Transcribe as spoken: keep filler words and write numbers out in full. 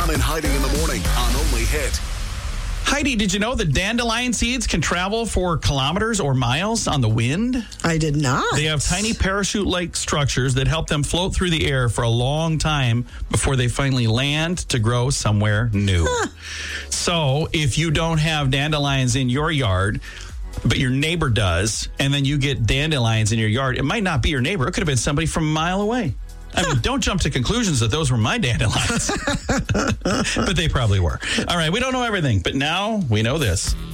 John and Heidi in the morning on Only Hit. Heidi, did you know that dandelion seeds can travel for kilometers or miles on the wind? I did not. They have tiny parachute-like structures that help them float through the air for a long time before they finally land to grow somewhere new. Huh. So if you don't have dandelions in your yard, but your neighbor does, and then you get dandelions in your yard, it might not be your neighbor. It could have been somebody from a mile away. I mean, don't jump to conclusions that those were my dandelions. But they probably were. All right, we don't know everything, but now we know this.